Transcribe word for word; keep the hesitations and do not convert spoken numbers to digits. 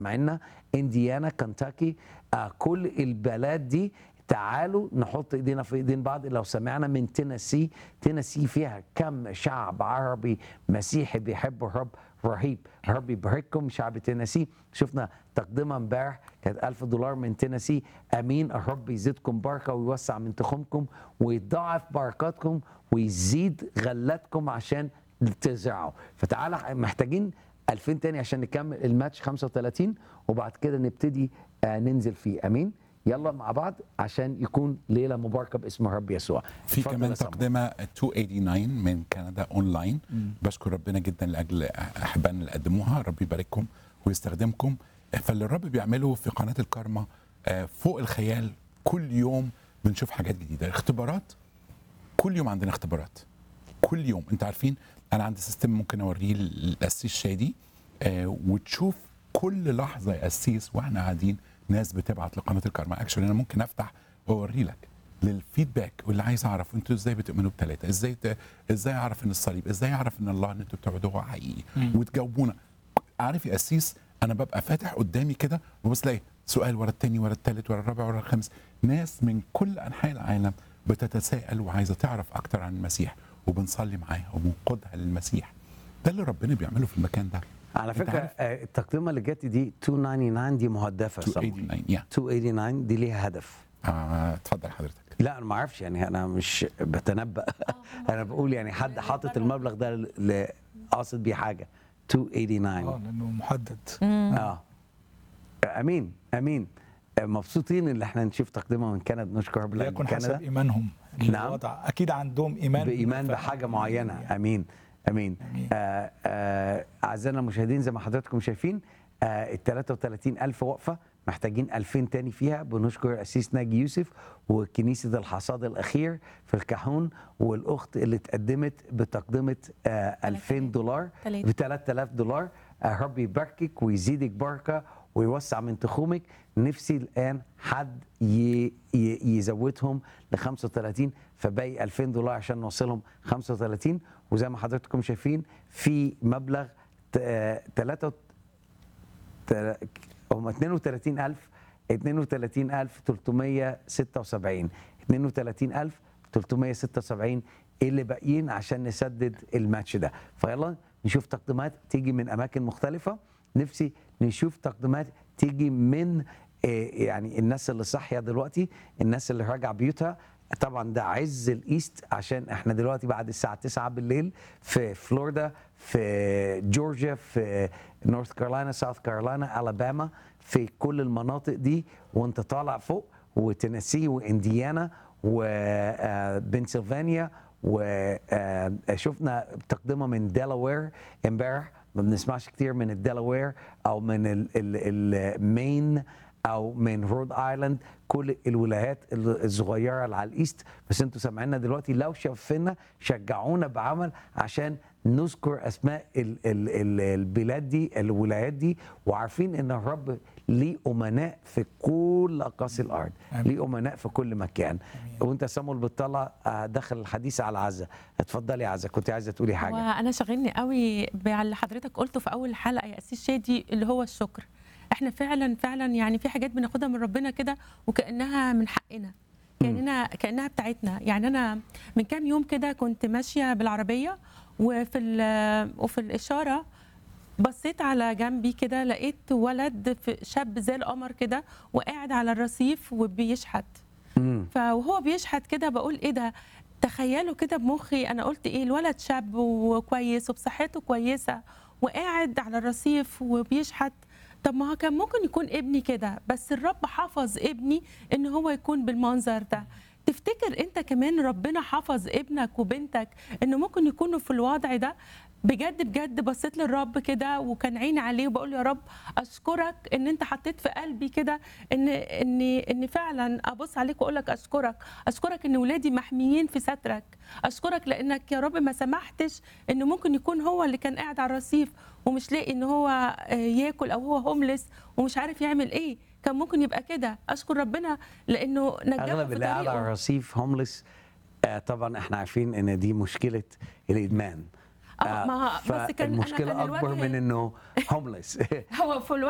معنا انديانا، كنتاكي، آه كل البلاد دي. تعالوا نحط ايدينا في ايدين بعض. لو سمعنا من تينيسي، تينيسي فيها كم شعب عربي مسيحي بيحب الرب رهيب. الرب يبارككم شعب تينيسي. شفنا تقدمه امبارح كانت ألف دولار من تينيسي. امين. الرب يزيدكم بركه ويوسع من تخومكم ويضاعف بركاتكم ويزيد غلاتكم عشان تزرعوا. فتعالى محتاجين ألفين تاني عشان نكمل الماتش خمسة وثلاثين وبعد كده نبتدي آه ننزل فيه. امين. يلا مع بعض عشان يكون ليله مباركه باسم الرب يسوع. في كمان تقدمه مئتين وتمانين من كندا اونلاين. مم. بشكر ربنا جدا لاجل احبائنا اللي قدموها. رب يبارككم ويستخدمكم. فاللي الرب بيعمله في قناه الكارما فوق الخيال. كل يوم بنشوف حاجات جديده، اختبارات. كل يوم عندنا اختبارات، كل يوم. انت عارفين انا عندي سيستم ممكن اوريه للقسيس شادي آه وتشوف كل لحظه يا قسيس واحنا قاعدين ناس بتبعت لقناه الكارما. اكشولي انا ممكن افتح واوري لك للفيدباك واللي عايز اعرف انتوا ازاي بتؤمنوا بثلاثه، ازاي ت... ازاي اعرف ان الصليب، ازاي اعرف ان الله اللي انتوا بتعبدوه هو حقيقي وتجاوبونا. عارف يا قسيس انا ببقى فاتح قدامي كده وبص الاقي سؤال ورا الثاني ورا الثالث ورا الرابع ورا الخامس. ناس من كل انحاء العالم بتتساءل وعايزه تعرف اكتر عن المسيح وبنصلي معاها وبنقودها للمسيح. ده اللي ربنا بيعمله في المكان ده. على فكره التقدمه اللي جت دي مئتين وتسعة وتمانين دي مهدفه. مئتين وتمانين yeah. مئتين وتمانين دي ليها هدف. اه اتفضل حضرتك. لا انا ما اعرفش يعني، انا مش بتنبأ. انا بقول يعني حد حاطط المبلغ ده ل- قاصد بيه حاجه. مئتين وتمانين اه لانه محدد. اه امين امين. مبسوطين ان احنا نشوف تقدمه من كندا. نشكر رب ليكن كندا. حسب ايمانهم. نعم. الوضع اكيد عندهم ايمان بايمان بحاجه معينه. يعني. امين امين, أمين. آه آه اعزائنا المشاهدين زي ما حضراتكم شايفين آه ال ثلاثة وثلاثين ألف وقفه محتاجين ألفين تاني فيها. بنشكر القسيس ناجي يوسف وكنيسه الحصاد الاخير في الكحون والاخت اللي اتقدمت بتقدمه آه ألفين دولار ب ثلاثة آلاف دولار. آه رب يباركك ويزيدك بركه ويوسع من تخومك. نفسي الان حد ي... ي... يزودهم ل خمسة وثلاثين فباقي ألفين دولار عشان نوصلهم خمسة وثلاثين. وزي ما حضراتكم شايفين في مبلغ ثلاثة هم اثنين وثلاثين ألف اثنين وثلاثين ألف وثلاثمية وستة وسبعين اثنين وثلاثين ألف وثلاثمية وستة وسبعين اللي باقيين عشان نسدد الماتش ده. فيلا نشوف تقديمات تيجي من اماكن مختلفه. نفسي نشوف تقديمات تيجي من يعني الناس اللي صاحيه دلوقتي، الناس اللي راجعه بيوتها. طبعا ده عز الايست عشان احنا دلوقتي بعد الساعه تسعة بالليل في فلوريدا، في جورجيا، في نورث كارولاينا، ساوث كارولاينا، الاباما، في كل المناطق دي وانت طالع فوق، وتينيسي وانديانا وبنسلفانيا. وشفنا تقدمه من ديلاوير امبارح. ما بنسمعش كتير من الديلاوير او من المين او من رود ايلاند، كل الولايات الصغيره اللي على الايست. بس انتوا سامعيننا دلوقتي، لو شايفيننا شجعونا بعمل عشان نذكر اسماء ال ال ال البلاد دي، الولايات دي، وعارفين ان الرب ليه امناء في كل اقاصي الارض، ليه امناء في كل مكان. أمين. وانت سامول بتطلع داخل الحديث على عزه. اتفضلي يا عزه، كنت عايزه تقولي حاجه. وانا شاغلني قوي باللي حضرتك قلته في اول حلقه يا قسيس شادي اللي هو الشكر. احنا فعلا فعلا يعني في حاجات بناخدها من ربنا كده وكانها من حقنا، كاننا كانها بتاعتنا. يعني انا من كام يوم كده كنت ماشيه بالعربيه وفي وفي الاشاره بصيت على جنبي كده لقيت ولد شاب زي القمر كده وقاعد على الرصيف وبيشحت. فوهو بيشحت كده بقول ايه ده؟ تخيلوا كده بمخي، انا قلت ايه، الولد شاب وكويس وبصحته كويسه وقاعد على الرصيف وبيشحت. طب ما هو كان ممكن يكون ابني كده، بس الرب حفظ ابني ان هو يكون بالمنظر ده. تفتكر انت كمان ربنا حفظ ابنك وبنتك انه ممكن يكونوا في الوضع ده؟ بجد بجد بصيت للرب كده وكان عيني عليه وبقول يا رب اشكرك ان انت حطيت في قلبي كده ان ان ان فعلا ابص عليك واقول لك اشكرك، اشكرك ان ولادي محميين في سترك، اشكرك لانك يا رب ما سمحتش انه ممكن يكون هو اللي كان قاعد على الرصيف ومش لاقي ان هو ياكل او هو هوملس ومش عارف يعمل ايه. كان ممكن يبقى كده. اشكر ربنا لانه نجاه في اغلب اللي قاعد على الرصيف هوملس. آه طبعا احنا عارفين ان دي مشكله الادمان. اه ما بس كان المشكله أنا كان اكبر من انه هوملس. هو في